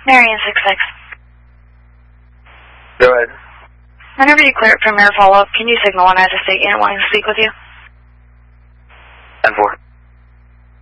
Marion 6-6. Go ahead. Whenever you clear it from your follow-up, can you signal when I have a state unit wanting to speak with you? 10-4.